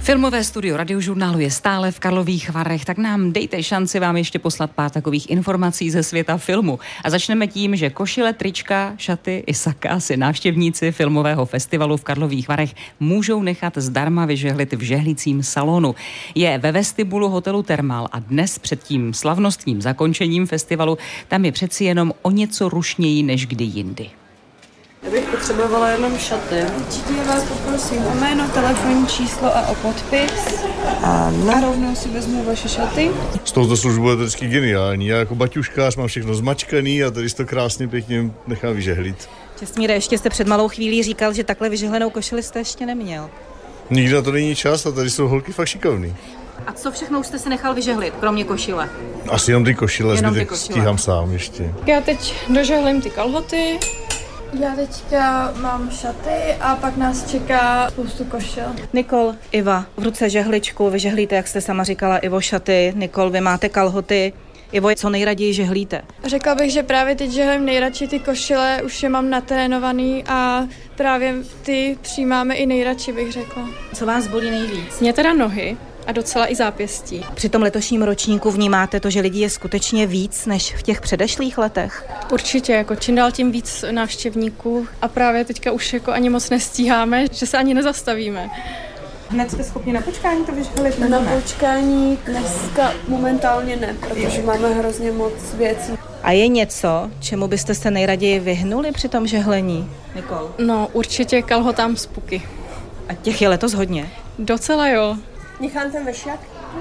Filmové studio Radiožurnálu je stále v Karlových Varech, tak nám dejte šanci vám ještě poslat pár takových informací ze světa filmu. A začneme tím, že košile, trička, šaty i saka si návštěvníci filmového festivalu v Karlových Varech můžou nechat zdarma vyžehlit v žehlicím salonu. Je ve vestibulu hotelu Thermal a dnes před tím slavnostním zakončením festivalu tam je přeci jenom o něco rušněji než kdy jindy. Já bych potřebovala jenom šaty. Určitě vás poprosím o jméno, telefonní číslo a o podpis. Ano. A rovnou si vezmu vaše šaty. Z touto službu je to vždycky geniální. Já jako baťuškář mám všechno zmačkaný a tady si to krásně pěkně nechám vyžehlit. Čestmíre, ještě jste před malou chvílí říkal, že takhle vyžehlenou košili jste ještě neměl. Nikdy na to není čas a tady jsou holky fakt šikovný. A co všechno už jste si nechal vyžehlit, kromě košile? Asi jenom ty košile, Jenom ty zbytek košile. stíhám sám ještě. Já teď dožehlím ty kalhoty. Já teďka mám šaty a pak nás čeká spoustu košil. Nikol, Iva, v ruce žehličku, vyžehlíte, jak jste sama říkala, Ivo, šaty. Nikol, vy máte kalhoty. Ivo, co nejraději žehlíte? Řekla bych, že právě teď žehlím nejradši ty košile, už je mám natrénovaný a právě ty přijímáme i nejradši, bych řekla. Co vás bolí nejvíc? Mě teda nohy a docela i zápěstí. Při tom letošním ročníku vnímáte to, že lidí je skutečně víc než v těch předešlých letech? Určitě, jako čím dál tím víc návštěvníků a právě teďka už jako ani moc nestíháme, že se ani nezastavíme. Hned jste schopni na počkání to vyžehlit? Na počkání dneska momentálně ne, protože máme hrozně moc věcí. A je něco, čemu byste se nejraději vyhnuli při tom žehlení, Nikol? No určitě kalhotám z puky. A těch je letos hodně. Docela jo. Nechám ten vešák?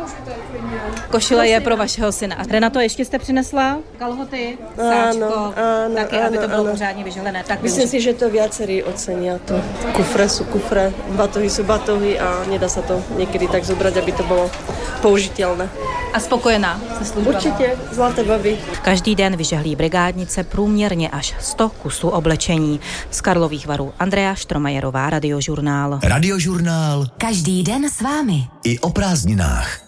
Košile je pro vašeho syna. A Renato, ještě jste přinesla kalhoty, sáčko, taky, aby to bylo pořádně vyžehlené. Tak Myslím si, že to viacerí ocenia to. Kufre sú kufre, batohy sú batohy a nedá sa to niekedy tak zobrať, aby to bolo použiteľné. A spokojená se službama? Určite, zlaté baby. Každý den vyžehlí brigádnice průměrně až 100 kusů oblečení. Z Karlových Varů Andrea Štromajerová, Radiožurnál. Radiožurnál. Každý den s vámi. I o prázdninách.